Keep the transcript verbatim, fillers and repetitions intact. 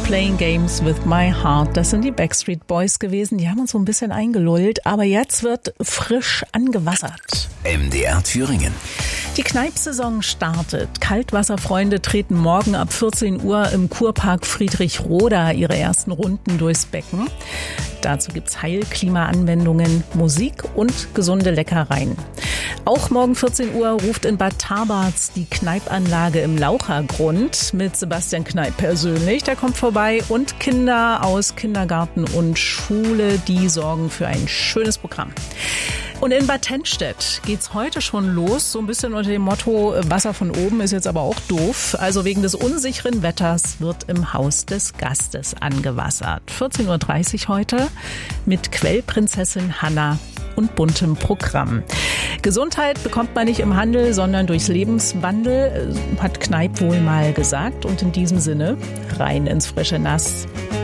Playing Games with My Heart. Das sind die Backstreet Boys gewesen. Die haben uns so ein bisschen eingelullt, aber jetzt wird frisch angewassert. M D R Thüringen. Die Kneipsaison startet. Kaltwasserfreunde treten morgen ab vierzehn Uhr im Kurpark Friedrichroda ihre ersten Runden durchs Becken. Dazu gibt's Heilklima-Anwendungen, Musik und gesunde Leckereien. Auch morgen vierzehn Uhr ruft in Bad Tabarz die Kneipanlage im Lauchergrund mit Sebastian Kneip persönlich. Der kommt vorbei und Kinder aus Kindergarten und Schule, die sorgen für ein schönes Programm. Und in Bad Tennstedt geht's heute schon los, so ein bisschen unter dem Motto, Wasser von oben ist jetzt aber auch doof. Also wegen des unsicheren Wetters wird im Haus des Gastes angewassert. vierzehn Uhr dreißig heute mit Quellprinzessin Hanna und buntem Programm. Gesundheit bekommt man nicht im Handel, sondern durchs Lebenswandel, hat Kneip wohl mal gesagt. Und in diesem Sinne rein ins frische Nass.